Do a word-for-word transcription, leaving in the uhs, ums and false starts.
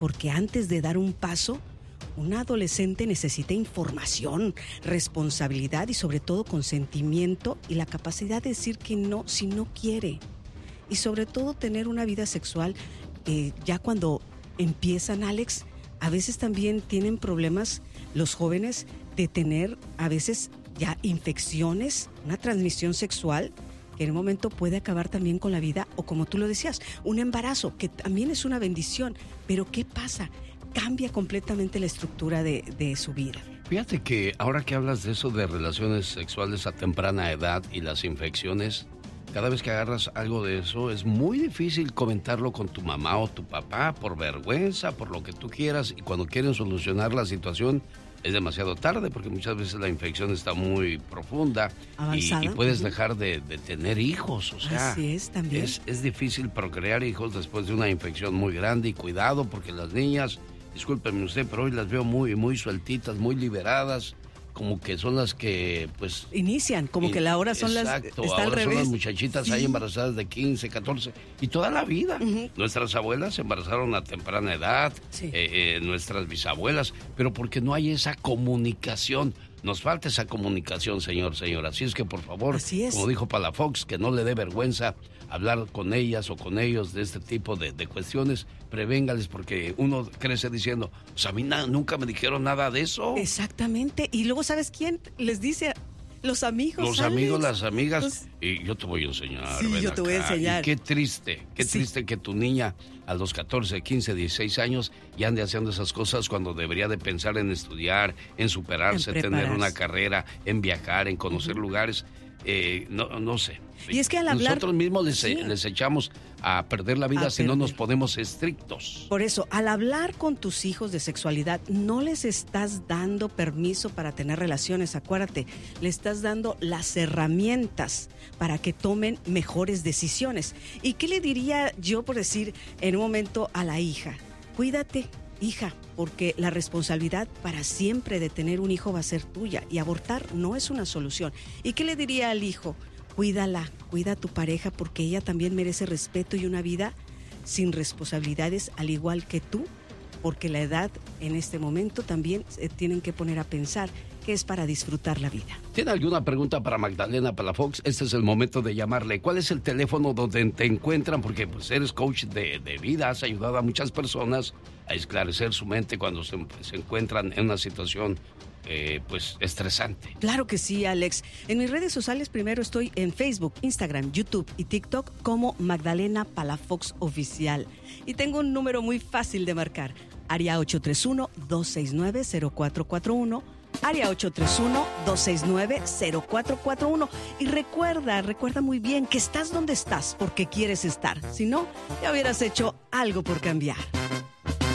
porque antes de dar un paso, un adolescente necesita información, responsabilidad y sobre todo consentimiento y la capacidad de decir que no si no quiere. Y sobre todo tener una vida sexual, eh, ya cuando empiezan, Alex, a veces también tienen problemas los jóvenes de tener a veces ya infecciones, una transmisión sexual que en un momento puede acabar también con la vida, o como tú lo decías, un embarazo, que también es una bendición. Pero ¿qué pasa? Cambia completamente la estructura de, de su vida. Fíjate que ahora que hablas de eso de relaciones sexuales a temprana edad y las infecciones, cada vez que agarras algo de eso es muy difícil comentarlo con tu mamá o tu papá por vergüenza, por lo que tú quieras, y cuando quieren solucionar la situación es demasiado tarde porque muchas veces la infección está muy profunda y, y puedes uh-huh. dejar de, de tener hijos. O sea, así es, también. Es, es difícil procrear hijos después de una infección muy grande, y cuidado porque las niñas, discúlpeme usted, pero hoy las veo muy, muy sueltitas, muy liberadas, como que son las que, pues... Inician, como in, que ahora son exacto, las... Está ahora al revés. Son las muchachitas sí. ahí embarazadas de quince, catorce, y toda la vida. Uh-huh. Nuestras abuelas se embarazaron a temprana edad, sí. eh, eh, nuestras bisabuelas, pero porque no hay esa comunicación. Nos falta esa comunicación, señor, señora. Así es que, por favor, Así es. como dijo Palafox, que no le dé vergüenza hablar con ellas o con ellos de este tipo de, de cuestiones. Prevéngales, porque uno crece diciendo, pues a mí na, nunca me dijeron nada de eso. Exactamente. Y luego, ¿sabes quién les dice? Los amigos. Los Alex. amigos, las amigas. Los... Y yo te voy a enseñar. Sí, yo te voy a enseñar. Y qué triste, qué sí. triste que tu niña a los catorce, quince, dieciséis años ya ande haciendo esas cosas cuando debería de pensar en estudiar, en superarse, en tener una carrera, en viajar, en conocer uh-huh. lugares. Eh, no, no sé. Y es que al hablar... Nosotros mismos les, sí. les echamos a perder la vida a si perder. no nos ponemos estrictos. Por eso, al hablar con tus hijos de sexualidad, no les estás dando permiso para tener relaciones, acuérdate, le estás dando las herramientas para que tomen mejores decisiones. ¿Y qué le diría yo, por decir, en un momento a la hija? Cuídate, hija, porque la responsabilidad para siempre de tener un hijo va a ser tuya y abortar no es una solución. ¿Y qué le diría al hijo? Cuídala, cuida a tu pareja porque ella también merece respeto y una vida sin responsabilidades al igual que tú, porque la edad en este momento también se tienen que poner a pensar que es para disfrutar la vida. ¿Tiene alguna pregunta para Magdalena Palafox? Este es el momento de llamarle. ¿Cuál es el teléfono donde te encuentran? Porque pues eres coach de, de vida, has ayudado a muchas personas a esclarecer su mente cuando se, se encuentran en una situación eh, pues estresante. Claro que sí, Alex. En mis redes sociales primero estoy en Facebook, Instagram, YouTube y TikTok como Magdalena Palafox Oficial. Y tengo un número muy fácil de marcar, área ocho tres uno, dos seis nueve, cero cuatro cuatro uno, área ocho tres uno, dos seis nueve, cero cuatro cuatro uno. Y recuerda, recuerda muy bien que estás donde estás porque quieres estar. Si no, ya hubieras hecho algo por cambiar.